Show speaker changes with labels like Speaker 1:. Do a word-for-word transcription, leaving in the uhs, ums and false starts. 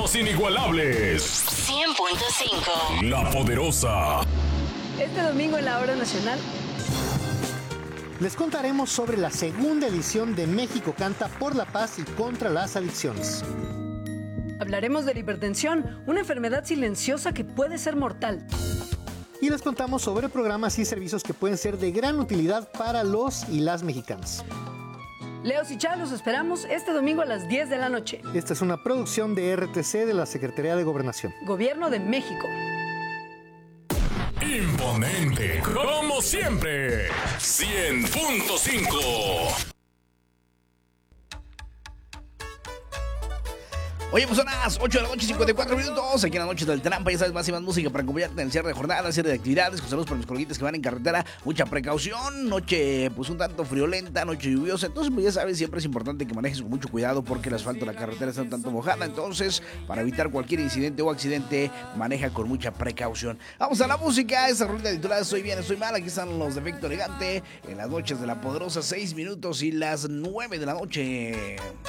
Speaker 1: Somos inigualables.
Speaker 2: cien punto cinco.
Speaker 1: La Poderosa.
Speaker 3: Este domingo en la Hora Nacional
Speaker 4: les contaremos sobre la segunda edición de México Canta por la Paz y contra las Adicciones.
Speaker 3: hablaremos de la hipertensión, una enfermedad silenciosa que puede ser mortal.
Speaker 4: Y les contamos sobre programas y servicios que pueden ser de gran utilidad para los y las mexicanas.
Speaker 3: Leos y Chá, los esperamos este domingo a las diez de la noche.
Speaker 4: Esta es una producción de R T C de la Secretaría de Gobernación.
Speaker 3: Gobierno de México.
Speaker 1: Imponente, como siempre. cien punto cinco.
Speaker 5: Oye, pues son las ocho de la noche, cincuenta y cuatro minutos. Aquí en la noche del Trampa, ya sabes, más y más música para acompañarte en el cierre de jornada, cierre de actividades. Con saludos para los coleguitas que van en carretera. Mucha precaución, noche pues un tanto friolenta, noche lluviosa. Entonces, pues ya sabes, siempre es importante que manejes con mucho cuidado porque el asfalto de la carretera está un tanto mojada. Entonces, para evitar cualquier incidente o accidente, maneja con mucha precaución. Vamos a la música, esa rolita titulada Soy bien, estoy mal. Aquí están los de Efecto Elegante en las noches de La Poderosa, seis minutos y las nueve de la noche.